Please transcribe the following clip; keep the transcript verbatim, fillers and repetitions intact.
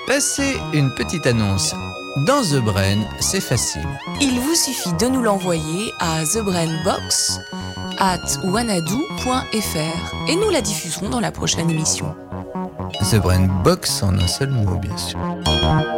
Passez une petite annonce dans The Brain, c'est facile. Il vous suffit de nous l'envoyer à thebrainbox at wanadoo point f r et nous la diffuserons dans la prochaine émission. The Brain Box en un seul mot, bien sûr.